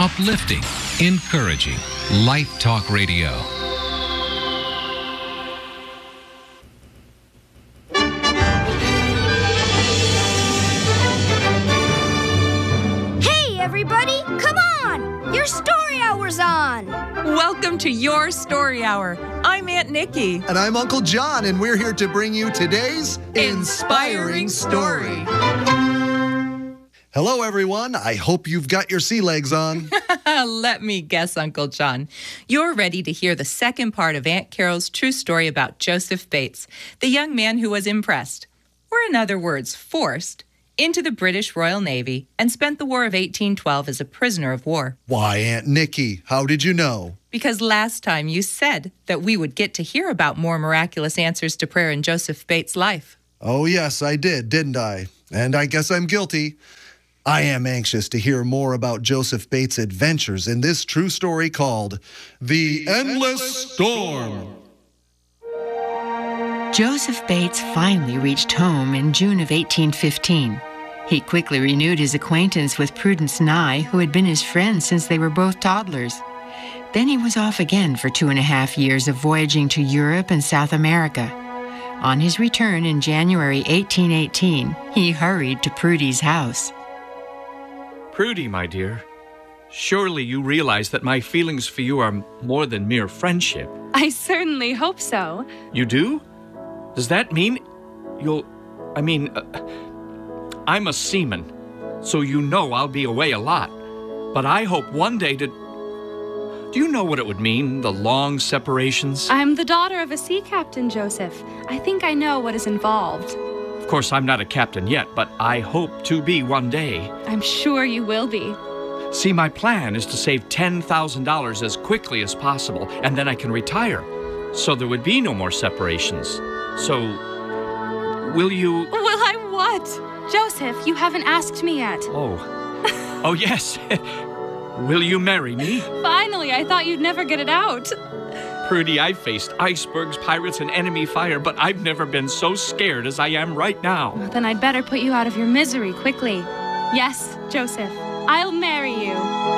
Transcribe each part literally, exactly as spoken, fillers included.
Uplifting, encouraging, Life Talk Radio. Hey, everybody, come on! Your story hour's on! Welcome to Your Story Hour. I'm Aunt Nikki. And I'm Uncle John, and we're here to bring you today's Inspiring, Inspiring Story. Hello, everyone. I hope you've got your sea legs on. Let me guess, Uncle John. You're ready to hear the second part of Aunt Carol's true story about Joseph Bates, the young man who was impressed, or in other words, forced, into the British Royal Navy and spent the War of eighteen twelve as a prisoner of war. Why, Aunt Nikki, how did you know? Because last time you said that we would get to hear about more miraculous answers to prayer in Joseph Bates' life. Oh, yes, I did, didn't I? And I guess I'm guilty. I am anxious to hear more about Joseph Bates' adventures in this true story called The Endless Storm. Joseph Bates finally reached home in June of eighteen fifteen. He quickly renewed his acquaintance with Prudence Nye, who had been his friend since they were both toddlers. Then he was off again for two and a half years of voyaging to Europe and South America. On his return in January eighteen eighteen, he hurried to Prudy's house. Prudy, my dear, surely you realize that my feelings for you are more than mere friendship. I certainly hope so. You do? Does that mean you'll... I mean, uh, I'm a seaman, so you know I'll be away a lot. But I hope one day to... Do you know what it would mean, the long separations? I'm the daughter of a sea captain, Joseph. I think I know what is involved. Of course, I'm not a captain yet, but I hope to be one day. I'm sure you will be. See, my plan is to save ten thousand dollars as quickly as possible, and then I can retire, so there would be no more separations. So, will you... Will I what? Joseph, you haven't asked me yet. Oh. Oh, yes. Will you marry me? Finally, I thought you'd never get it out. Prudy, I've faced icebergs, pirates, and enemy fire, but I've never been so scared as I am right now. Well, then I'd better put you out of your misery quickly. Yes, Joseph, I'll marry you.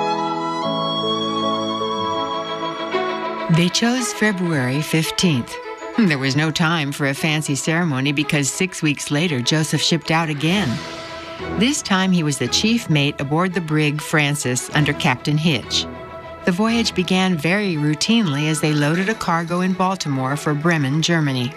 They chose February fifteenth. There was no time for a fancy ceremony because six weeks later, Joseph shipped out again. This time he was the chief mate aboard the brig Francis under Captain Hitch. The voyage began very routinely as they loaded a cargo in Baltimore for Bremen, Germany.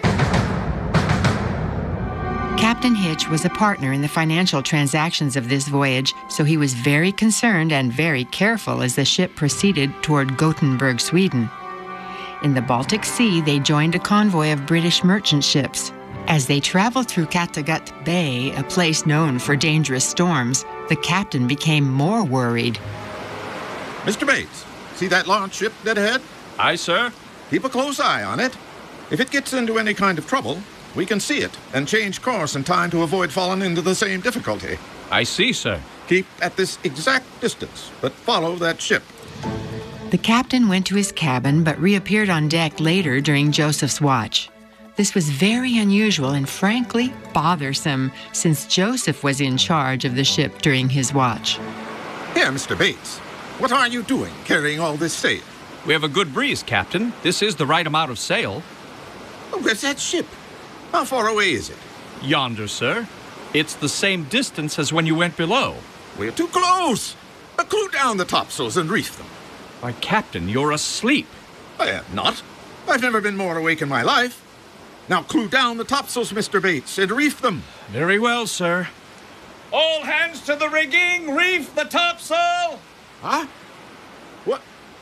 Captain Hitch was a partner in the financial transactions of this voyage, so he was very concerned and very careful as the ship proceeded toward Gothenburg, Sweden. In the Baltic Sea, they joined a convoy of British merchant ships. As they traveled through Kattegat Bay, a place known for dangerous storms, the captain became more worried. Mister Bates, see that large ship dead ahead? Aye, sir. Keep a close eye on it. If it gets into any kind of trouble, we can see it and change course in time to avoid falling into the same difficulty. I see, sir. Keep at this exact distance, but follow that ship. The captain went to his cabin but reappeared on deck later during Joseph's watch. This was very unusual and frankly bothersome, since Joseph was in charge of the ship during his watch. Here, Mister Bates. What are you doing, carrying all this sail? We have a good breeze, Captain. This is the right amount of sail. Oh, where's that ship? How far away is it? Yonder, sir. It's the same distance as when you went below. We're too close. Uh, Clew down the topsails and reef them. Why, Captain, you're asleep. I am not. I've never been more awake in my life. Now clew down the topsails, Mister Bates, and reef them. Very well, sir. All hands to the rigging! Reef the topsail! Huh? What?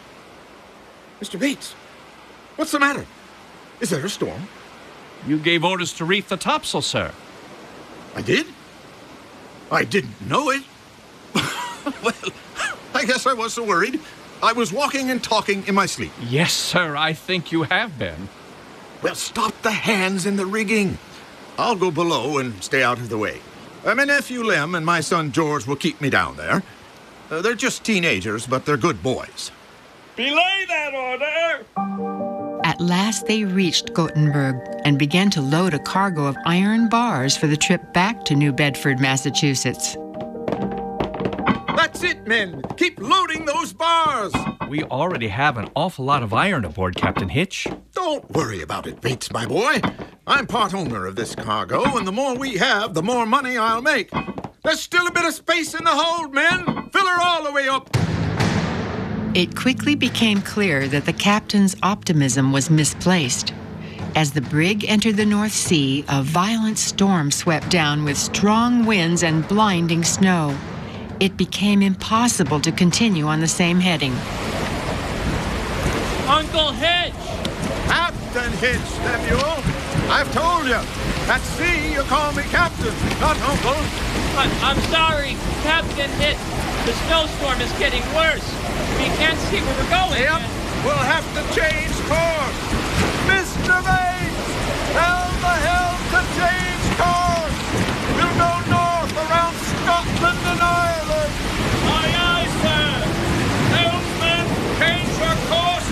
Mister Bates, what's the matter? Is there a storm? You gave orders to reef the topsail, sir. I did? I didn't know it. Well, I guess I was so worried. I was walking and talking in my sleep. Yes, sir, I think you have been. Well, stop the hands in the rigging. I'll go below and stay out of the way. Uh, my nephew Lem and my son George will keep me down there. Uh, they're just teenagers, but they're good boys. Belay that order! At last they reached Gothenburg and began to load a cargo of iron bars for the trip back to New Bedford, Massachusetts. That's it, men. Keep loading those bars. We already have an awful lot of iron aboard, Captain Hitch. Don't worry about it, Bates, my boy. I'm part owner of this cargo, and the more we have, the more money I'll make. There's still a bit of space in the hold, men. Fill her all the way up. It quickly became clear that the captain's optimism was misplaced. As the brig entered the North Sea, a violent storm swept down with strong winds and blinding snow. It became impossible to continue on the same heading. Uncle Hitch! Captain Hitch, Lemuel. I've told you. At sea, you call me captain, not uncle. But I'm sorry, Captain Hitch. The snowstorm is getting worse. We can't see where we're going. Yep, we'll have to change course. Mister Bates, tell the helm to change course. We'll go north around Scotland and Ireland. Aye, aye, sir. Helmsman, change your course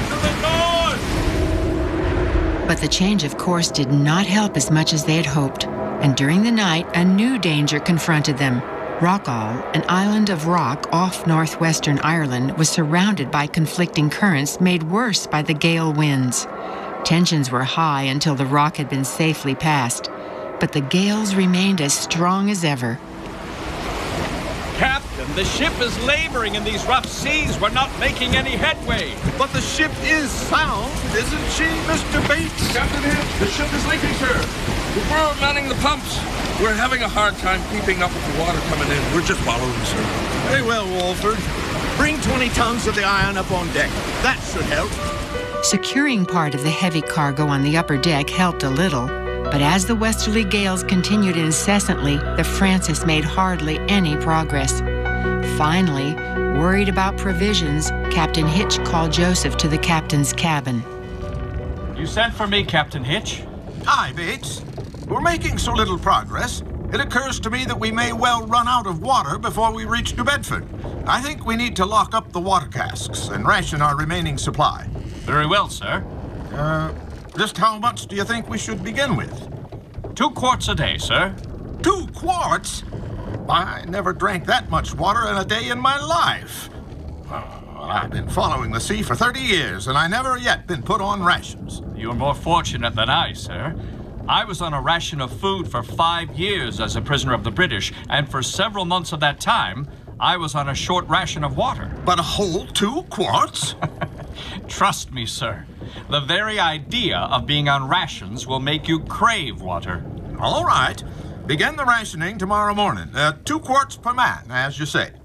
to the north. But the change of course did not help as much as they had hoped, and during the night, a new danger confronted them. Rockall, an island of rock off northwestern Ireland, was surrounded by conflicting currents made worse by the gale winds. Tensions were high until the rock had been safely passed, but the gales remained as strong as ever. Captain, the ship is laboring in these rough seas. We're not making any headway. But the ship is sound, isn't she, Mister Bates? Captain Hitch, the ship is leaking, sir. We're manning the pumps. We're having a hard time keeping up with the water coming in. We're just following, sir. Very well, Walford. Bring twenty tons of the iron up on deck. That should help. Securing part of the heavy cargo on the upper deck helped a little, but as the westerly gales continued incessantly, the Francis made hardly any progress. Finally, worried about provisions, Captain Hitch called Joseph to the captain's cabin. You sent for me, Captain Hitch? Hi, Bates. We're making so little progress, it occurs to me that we may well run out of water before we reach New Bedford. I think we need to lock up the water casks and ration our remaining supply. Very well, sir. Uh, just how much do you think we should begin with? Two quarts a day, sir. Two quarts? I never drank that much water in a day in my life. Oh, I've been following the sea for thirty years, and I never yet been put on rations. You're more fortunate than I, sir. I was on a ration of food for five years as a prisoner of the British, and for several months of that time, I was on a short ration of water. But a whole two quarts? Trust me, sir. The very idea of being on rations will make you crave water. All right. Begin the rationing tomorrow morning. Uh, two quarts per man, as you say.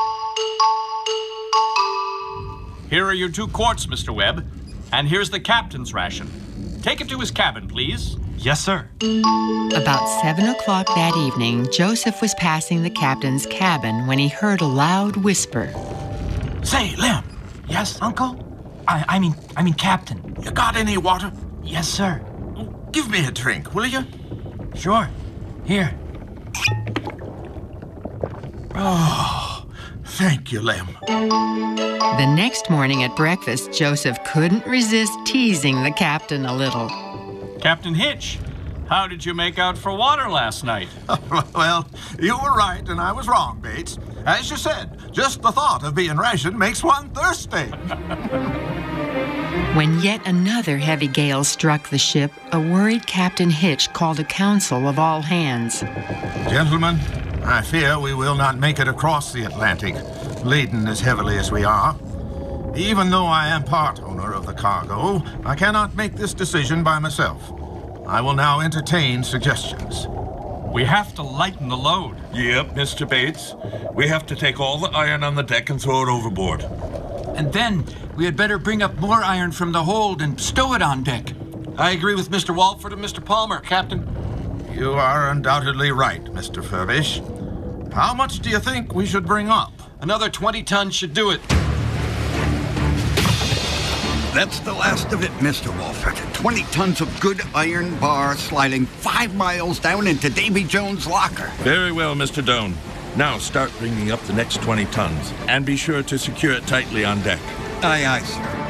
Here are your two quarts, Mister Webb. And here's the captain's ration. Take it to his cabin, please. Yes, sir. About seven o'clock that evening, Joseph was passing the captain's cabin when he heard a loud whisper. Say, Lem. Yes, Uncle? I, I mean, I mean, Captain. You got any water? Yes, sir. Give me a drink, will you? Sure. Here. Oh, thank you, Lem. The next morning at breakfast, Joseph couldn't resist teasing the captain a little. Captain Hitch, how did you make out for water last night? Well, you were right and I was wrong, Bates. As you said, just the thought of being rationed makes one thirsty. When yet another heavy gale struck the ship, a worried Captain Hitch called a council of all hands. Gentlemen, I fear we will not make it across the Atlantic, laden as heavily as we are. Even though I am part owner of the cargo, I cannot make this decision by myself. I will now entertain suggestions. We have to lighten the load. Yep, Mister Bates. We have to take all the iron on the deck and throw it overboard. And then we had better bring up more iron from the hold and stow it on deck. I agree with Mister Walford and Mister Palmer, Captain. You are undoubtedly right, Mister Furbish. How much do you think we should bring up? Another twenty tons should do it. That's the last of it, Mister Walford. Twenty tons of good iron bar sliding five miles down into Davy Jones' locker. Very well, Mister Doane. Now start bringing up the next twenty tons, and be sure to secure it tightly on deck. Aye, aye,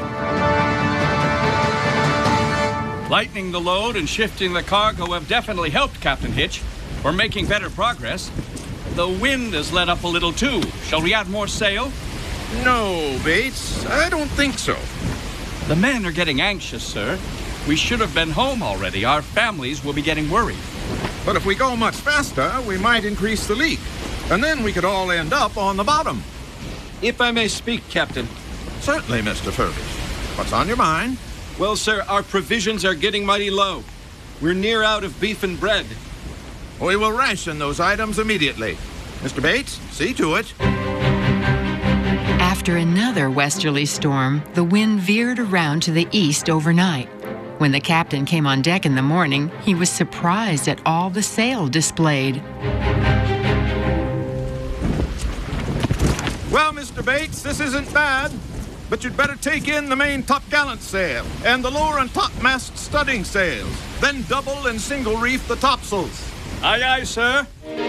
sir. Lightening the load and shifting the cargo have definitely helped, Captain Hitch. We're making better progress. the wind has let up a little too. Shall we add more sail? No, Bates, I don't think so. The men are getting anxious, sir. We should have been home already. Our families will be getting worried. But if we go much faster, we might increase the leak. And then we could all end up on the bottom. If I may speak, Captain. Certainly, Mister Fergus. What's on your mind? Well, sir, our provisions are getting mighty low. We're near out of beef and bread. We will ration those items immediately. Mister Bates, see to it. After another westerly storm, the wind veered around to the east overnight. When the captain came on deck in the morning, he was surprised at all the sail displayed. Well, Mister Bates, this isn't bad. But you'd better take in the main topgallant sail and the lower and topmast studding sails. Then double and single reef the topsails. Aye, aye, sir.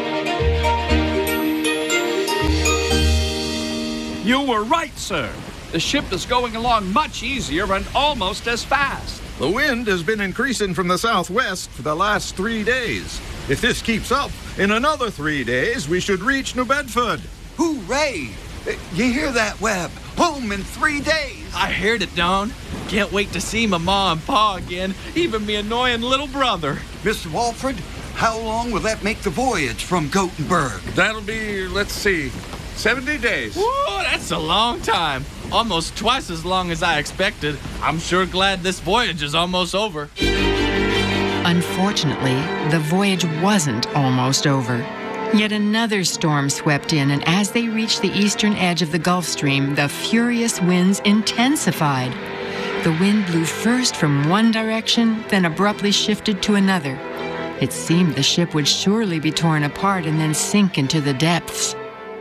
You were right, sir. The ship is going along much easier and almost as fast. The wind has been increasing from the southwest for the last three days. If this keeps up, in another three days, we should reach New Bedford. Hooray! You hear that, Webb? Home in three days. I heard it, Don. Can't wait to see my ma and pa again, even me annoying little brother. Mister Walford, how long will that make the voyage from Gothenburg? That'll be, let's see, seventy days. Whoa, that's a long time. Almost twice as long as I expected. I'm sure glad this voyage is almost over. Unfortunately, the voyage wasn't almost over. Yet another storm swept in, and as they reached the eastern edge of the Gulf Stream, the furious winds intensified. The wind blew first from one direction, then abruptly shifted to another. It seemed the ship would surely be torn apart and then sink into the depths.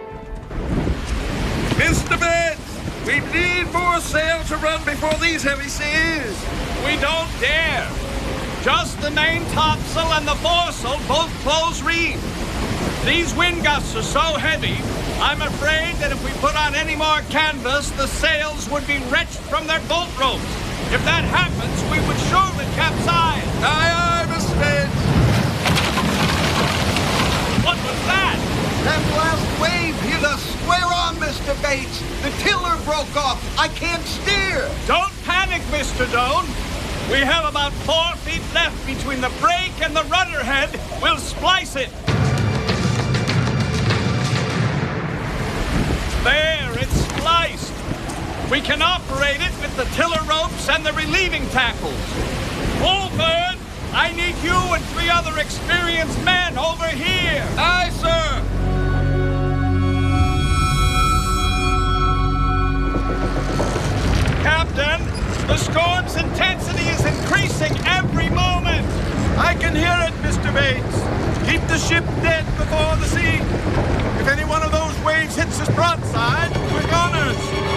Mister Bates, we need more sail to run before these heavy seas. We don't dare. Just the main topsail and the foresail both close reefed. These wind gusts are so heavy, I'm afraid that if we put on any more canvas, the sails would be wrenched from their bolt ropes. If that happens, we would surely capsize. Aye, aye, Mister Bates. What was that? That last wave hit us square on, Mister Bates. The tiller broke off. I can't steer. Don't panic, Mister Doan. We have about four feet left between the brake and the rudder head. We'll splice it. There, it's spliced. We can operate it with the tiller ropes and the relieving tackles. Wolford, I need you and three other experienced men over here. Aye, sir. Captain, the storm's intensity is increasing every moment. I can hear it, Mister Bates. Keep the ship dead before the sea. If any one of those waves hits us broadside, we're goners.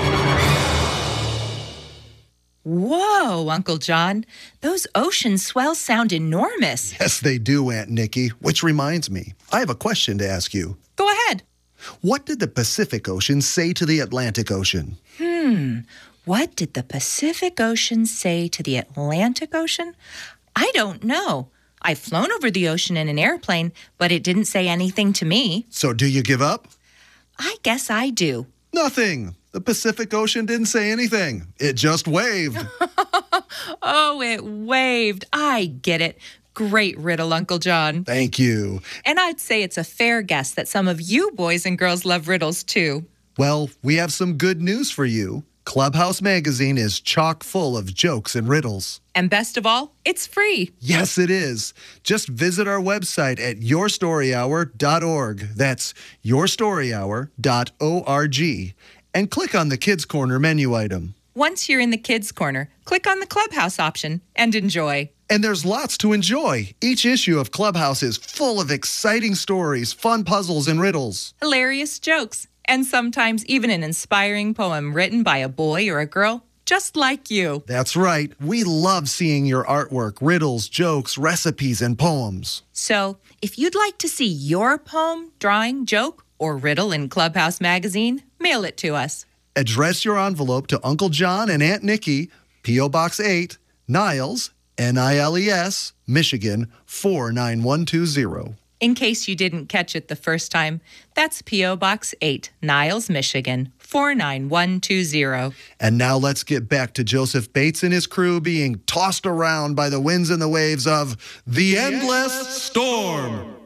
Whoa, Uncle John. Those ocean swells sound enormous. Yes, they do, Aunt Nikki. Which reminds me, I have a question to ask you. Go ahead. What did the Pacific Ocean say to the Atlantic Ocean? Hmm. What did the Pacific Ocean say to the Atlantic Ocean? I don't know. I've flown over the ocean in an airplane, but it didn't say anything to me. So do you give up? I guess I do. Nothing. The Pacific Ocean didn't say anything. It just waved. Oh, it waved. I get it. Great riddle, Uncle John. Thank you. And I'd say it's a fair guess that some of you boys and girls love riddles, too. Well, we have some good news for you. Clubhouse Magazine is chock full of jokes and riddles. And best of all, it's free. Yes, it is. Just visit our website at your story hour dot org. That's your story hour dot org. And click on the Kids Corner menu item. Once you're in the Kids Corner, click on the Clubhouse option and enjoy. And there's lots to enjoy. Each issue of Clubhouse is full of exciting stories, fun puzzles, and riddles. Hilarious jokes. And sometimes even an inspiring poem written by a boy or a girl just like you. That's right. We love seeing your artwork, riddles, jokes, recipes, and poems. So if you'd like to see your poem, drawing, joke, or riddle in Clubhouse Magazine, mail it to us. Address your envelope to Uncle John and Aunt Nikki, P O Box eight, Niles, N I L E S, Michigan, four nine one two zero. In case you didn't catch it the first time, that's P O Box eight, Niles, Michigan, four nine one two zero. And now let's get back to Joseph Bates and his crew being tossed around by the winds and the waves of the, the endless, endless storm.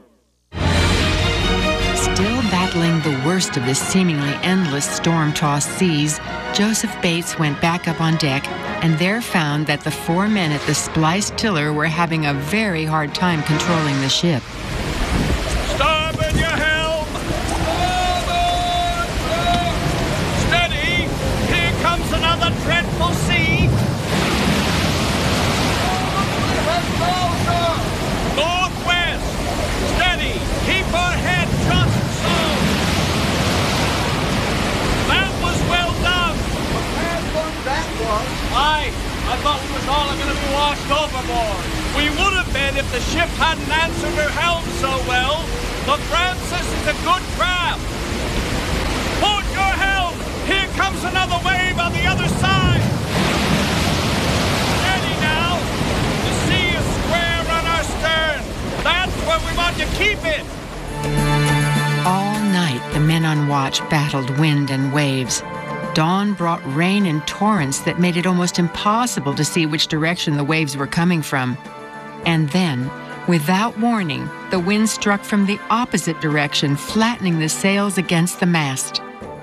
Still battling the worst of the seemingly endless storm-tossed seas, Joseph Bates went back up on deck and there found that the four men at the spliced tiller were having a very hard time controlling the ship. Starboard your helm! Starboard! Steady! Here comes another dreadful sea! Northwest! Steady! Keep her head just so! That was well done! That was. Aye, I thought we was all going to be washed overboard. We would have been if the ship hadn't answered her helm so well. The Francis is a good craft. Port your helm! Here comes another wave on the other side! Steady now! The sea is square on our stern. That's where we want to keep it! All night, the men on watch battled wind and waves. Dawn brought rain and torrents that made it almost impossible to see which direction the waves were coming from. And then, without warning, the wind struck from the opposite direction, flattening the sails against the mast.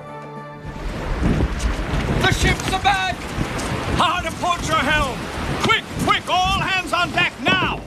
The ship's aback! Hard to port your helm! Quick, quick, all hands on deck now!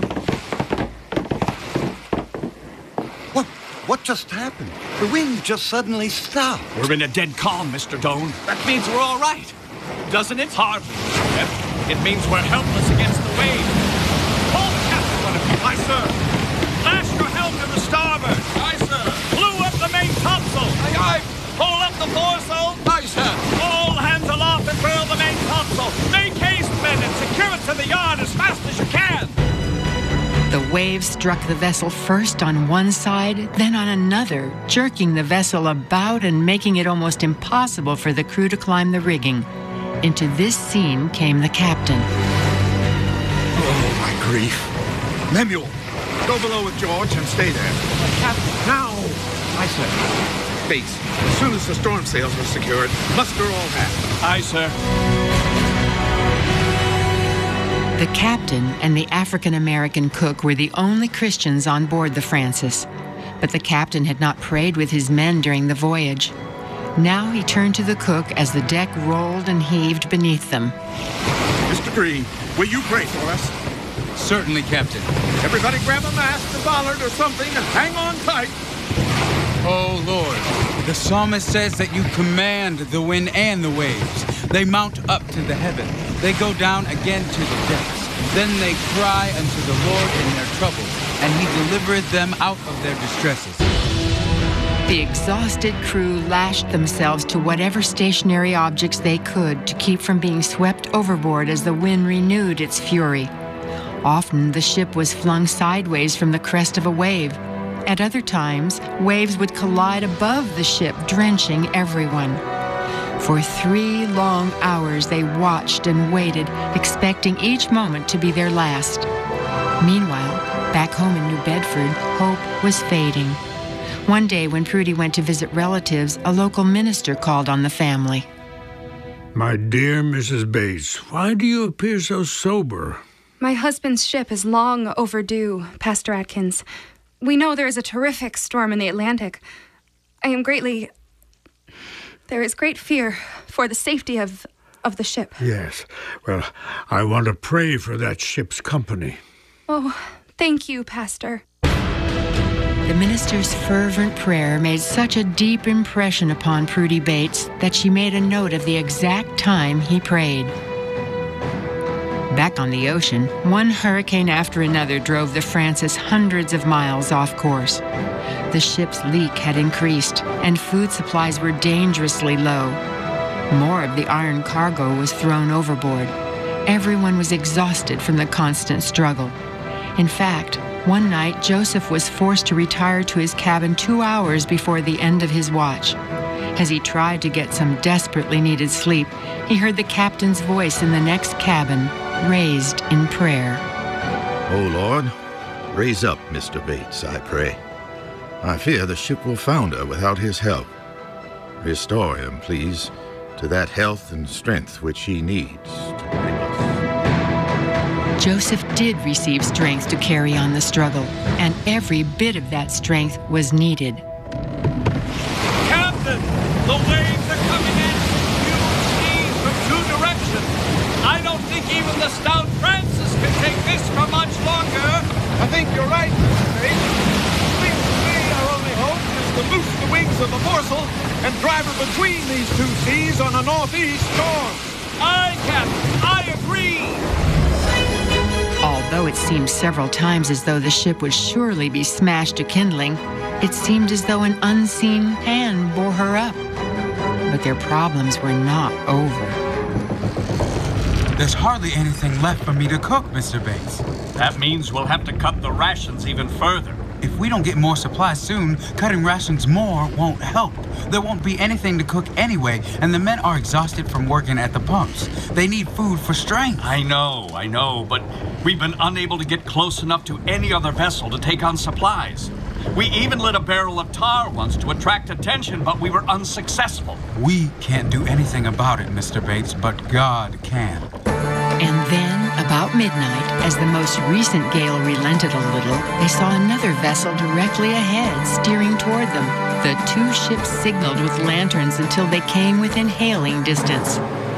What? What just happened? The wind just suddenly stopped. We're in a dead calm, Mister Doane. That means we're all right, doesn't it? Hardly. It means we're helpless against the waves. Hold the captain, one of you. Aye, sir. Lash your helm to the starboard. Aye, sir. Clew up the main topsail. Aye, aye. Pull up the foresail. Aye, sir. All hands aloft and furl the main topsail. Make haste, men, and secure it to the yard as fast as you can. The waves struck the vessel first on one side, then on another, jerking the vessel about and making it almost impossible for the crew to climb the rigging. Into this scene came the captain. Oh, my grief. Lemuel, go below with George and stay there. Captain, now! Aye, sir. Bates, as soon as the storm sails are secured, muster all hands. Aye, sir. The captain and the African-American cook were the only Christians on board the Francis. But the captain had not prayed with his men during the voyage. Now he turned to the cook as the deck rolled and heaved beneath them. Mister Green, will you pray for us? Certainly, Captain. Everybody grab a mast, a bollard, or something, and hang on tight. Oh, Lord, the psalmist says that you command the wind and the waves. They mount up to the heaven. They go down again to the depths. Then they cry unto the Lord in their trouble, and he delivereth them out of their distresses. The exhausted crew lashed themselves to whatever stationary objects they could to keep from being swept overboard as the wind renewed its fury. Often the ship was flung sideways from the crest of a wave. At other times, waves would collide above the ship, drenching everyone. For three long hours they watched and waited, expecting each moment to be their last. Meanwhile, back home in New Bedford, hope was fading. One day when Prudy went to visit relatives, a local minister called on the family. My dear Missus Bates, why do you appear so sober? My husband's ship is long overdue, Pastor Atkins. We know there is a terrific storm in the Atlantic. I am greatly... There is great fear for the safety of, of the ship. Yes. Well, I want to pray for that ship's company. Oh, thank you, Pastor. The minister's fervent prayer made such a deep impression upon Prudy Bates that she made a note of the exact time he prayed. Back on the ocean, one hurricane after another drove the Francis hundreds of miles off course. The ship's leak had increased, and food supplies were dangerously low. More of the iron cargo was thrown overboard. Everyone was exhausted from the constant struggle. In fact, one night, Joseph was forced to retire to his cabin two hours before the end of his watch. As he tried to get some desperately needed sleep, he heard the captain's voice in the next cabin, raised in prayer. Oh, Lord, Raise up, Mister Bates, I pray. I fear the ship will founder without his help. Restore him, please, to that health and strength which he needs to bring us. Joseph did receive strength to carry on the struggle, and every bit of that strength was needed. Captain, the waves are coming in huge seas from two directions. I don't think even the stout Francis can take this for much longer. I think you're right, Mister Bates. Seems to me our only hope is to loose the wings of the morsel and drive her between these two seas on a northeast storm. Aye, Captain, I agree. Although it seemed several times as though the ship would surely be smashed to kindling, it seemed as though an unseen hand bore her up. But their problems were not over. There's hardly anything left for me to cook, Mister Bates. That means we'll have to cut the rations even further. If we don't get more supplies soon, cutting rations more won't help. There won't be anything to cook anyway, and the men are exhausted from working at the pumps. They need food for strength. I know, I know, but we've been unable to get close enough to any other vessel to take on supplies. We even lit a barrel of tar once to attract attention, but we were unsuccessful. We can't do anything about it, Mister Bates, but God can. And then, about midnight, as the most recent gale relented a little, they saw another vessel directly ahead, steering toward them. The two ships signaled with lanterns until they came within hailing distance.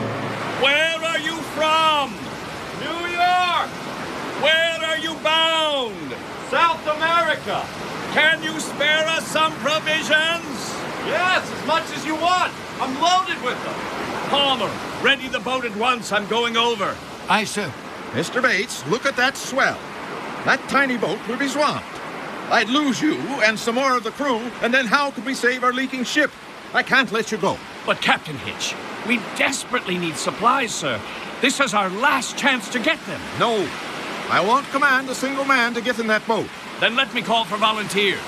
Where are you from? New York. Where are you bound? South America. Can you spare us some provisions? Yes, as much as you want. I'm loaded with them. Palmer, ready the boat at once. I'm going over. Aye, sir. Mister Bates, look at that swell. That tiny boat will be swamped. I'd lose you and some more of the crew, and then how could we save our leaking ship? I can't let you go. But Captain Hitch, we desperately need supplies, sir. This is our last chance to get them. No. I won't command a single man to get in that boat. Then let me call for volunteers.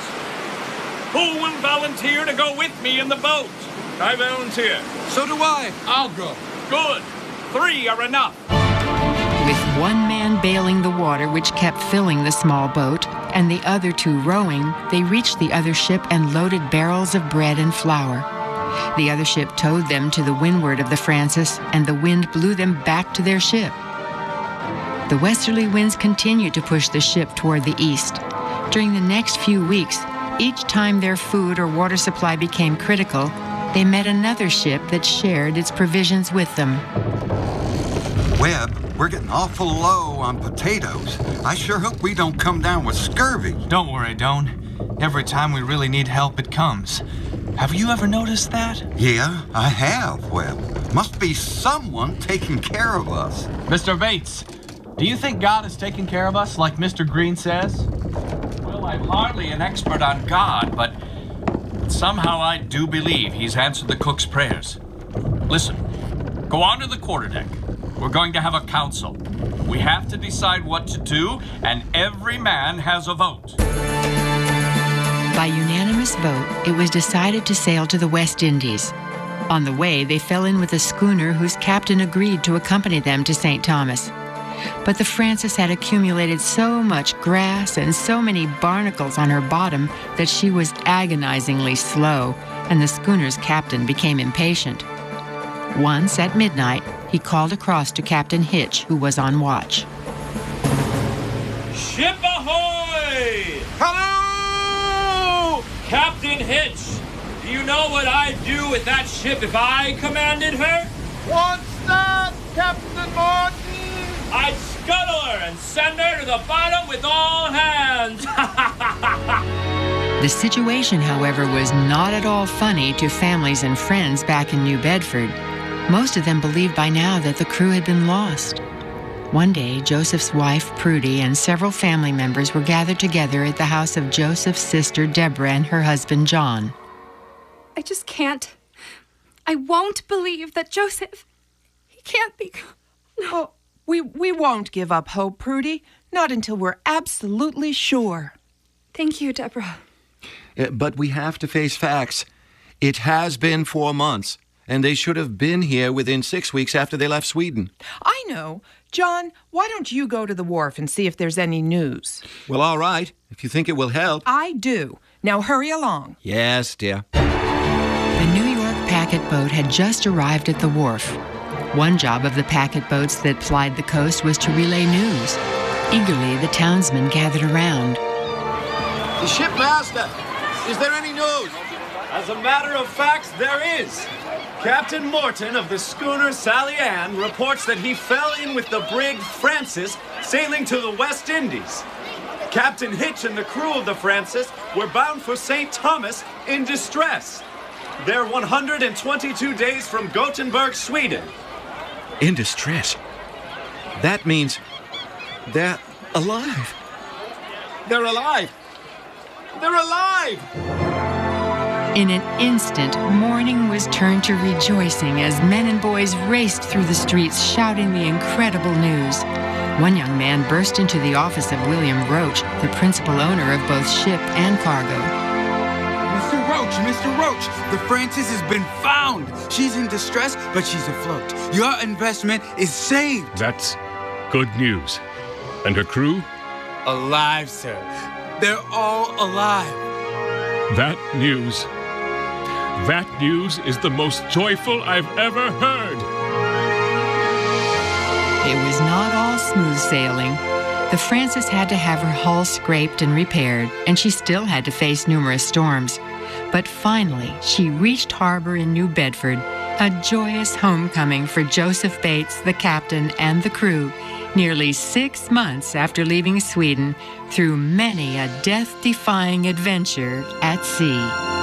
Who will volunteer to go with me in the boat? I volunteer. So do I. I'll go. Good. Three are enough. With one man bailing the water which kept filling the small boat, and the other two rowing, they reached the other ship and loaded barrels of bread and flour. The other ship towed them to the windward of the Francis, and the wind blew them back to their ship. The westerly winds continued to push the ship toward the east. During the next few weeks, each time their food or water supply became critical, they met another ship that shared its provisions with them. Webb, we're getting awful low on potatoes. I sure hope we don't come down with scurvy. Don't worry, Doan. Every time we really need help, it comes. Have you ever noticed that? Yeah, I have, Webb. Must be someone taking care of us. Mister Bates, do you think God is taking care of us like Mister Green says? Well, I'm hardly an expert on God, but somehow I do believe he's answered the cook's prayers. Listen, go on to the quarterdeck. We're going to have a council. We have to decide what to do, and every man has a vote. By unanimous vote, it was decided to sail to the West Indies. On the way, they fell in with a schooner whose captain agreed to accompany them to Saint Thomas. But the Francis had accumulated so much grass and so many barnacles on her bottom that she was agonizingly slow, and the schooner's captain became impatient. Once at midnight, he called across to Captain Hitch, who was on watch. Ship ahoy! Hello! Captain Hitch, do you know what I'd do with that ship if I commanded her? What's that, Captain Martin? I'd scuttle her and send her to the bottom with all hands. The situation, however, was not at all funny to families and friends back in New Bedford. Most of them believed by now that the crew had been lost. One day, Joseph's wife, Prudy, and several family members were gathered together at the house of Joseph's sister, Deborah, and her husband, John. I just can't. I won't believe that Joseph... He can't be... No. Oh, we, we won't give up hope, Prudy. Not until we're absolutely sure. Thank you, Deborah. Uh, but we have to face facts. It has been four months. and they should have been here within six weeks after they left Sweden. I know. John, why don't you go to the wharf and see if there's any news? Well, all right, if you think it will help. I do. Now hurry along. Yes, dear. The New York packet boat had just arrived at the wharf. One job of the packet boats that plied the coast was to relay news. Eagerly, the townsmen gathered around. The shipmaster! Is there any news? As a matter of fact, there is. Captain Morton of the schooner Sally Ann reports that he fell in with the brig Francis sailing to the West Indies. Captain Hitch and the crew of the Francis were bound for Saint Thomas in distress. They're one hundred twenty-two days from Gothenburg, Sweden. In distress? That means they're alive. They're alive! They're alive! In an instant, mourning was turned to rejoicing as men and boys raced through the streets shouting the incredible news. One young man burst into the office of William Roach, the principal owner of both ship and cargo. Mister Roach, Mister Roach, the Francis has been found. She's in distress, but she's afloat. Your investment is saved. That's good news. And her crew? Alive, sir. They're all alive. That news... That news is the most joyful I've ever heard. It was not all smooth sailing. The Francis had to have her hull scraped and repaired, and she still had to face numerous storms. But finally, she reached harbor in New Bedford, a joyous homecoming for Joseph Bates, the captain, and the crew, nearly six months after leaving Sweden through many a death-defying adventure at sea.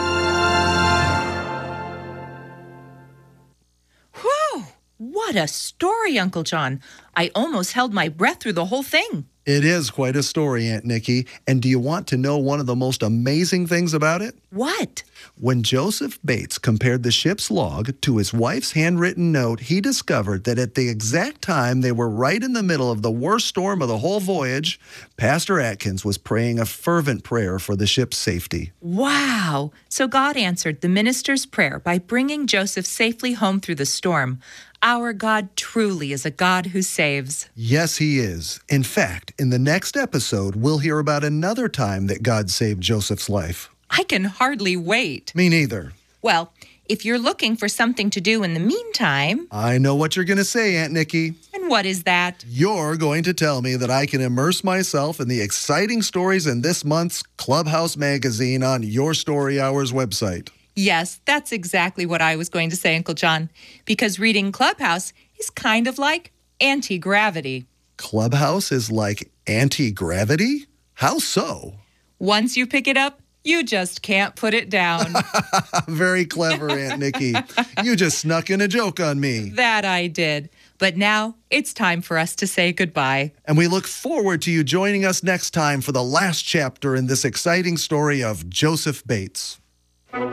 What a story, Uncle John. I almost held my breath through the whole thing. It is quite a story, Aunt Nikki. And do you want to know one of the most amazing things about it? What? When Joseph Bates compared the ship's log to his wife's handwritten note, he discovered that at the exact time they were right in the middle of the worst storm of the whole voyage, Pastor Atkins was praying a fervent prayer for the ship's safety. Wow! So God answered the minister's prayer by bringing Joseph safely home through the storm. Our God truly is a God who saves. Yes, he is. In fact, in the next episode, we'll hear about another time that God saved Joseph's life. I can hardly wait. Me neither. Well, if you're looking for something to do in the meantime... I know what you're going to say, Aunt Nikki. And what is that? You're going to tell me that I can immerse myself in the exciting stories in this month's Clubhouse magazine on Your Story Hours website. Yes, that's exactly what I was going to say, Uncle John. Because reading Clubhouse is kind of like anti-gravity. Clubhouse is like anti-gravity? How so? Once you pick it up, you just can't put it down. Very clever, Aunt Nikki. You just snuck in a joke on me. That I did. But now it's time for us to say goodbye. And we look forward to you joining us next time for the last chapter in this exciting story of Joseph Bates.